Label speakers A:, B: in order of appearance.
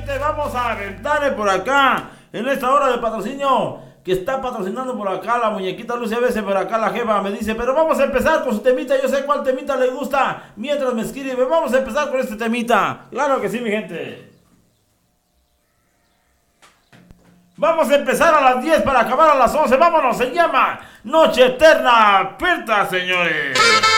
A: gente, vamos a aventarle por acá en esta hora de patrocinio que está patrocinando por acá la muñequita Lucy. A veces por acá la jefa me dice, pero vamos a empezar con su temita. Yo sé cuál temita le gusta mientras me escribe. Vamos a empezar con este temita. Claro que sí, mi gente. Vamos a empezar a las 10 para acabar a las 11. Vámonos, se llama Noche Eterna Perta, señores.